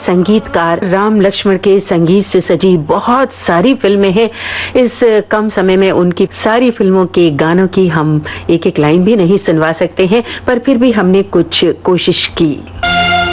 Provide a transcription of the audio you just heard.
संगीतकार राम लक्ष्मण के संगीत से सजी बहुत सारी फिल्में हैं। इस कम समय में उनकी सारी फिल्मों के गानों की हम एक एक लाइन भी नहीं सुनवा सकते हैं, पर फिर भी हमने कुछ कोशिश की।